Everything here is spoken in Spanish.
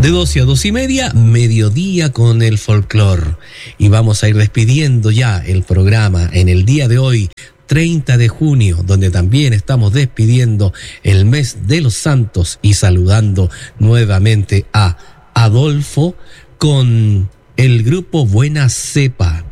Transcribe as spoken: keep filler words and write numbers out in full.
De doce a dos y media, mediodía con el folclor. Y vamos a ir despidiendo ya el programa en el día de hoy, treinta de junio, donde también estamos despidiendo el mes de los santos y saludando nuevamente a Adolfo con el grupo Buena Cepa.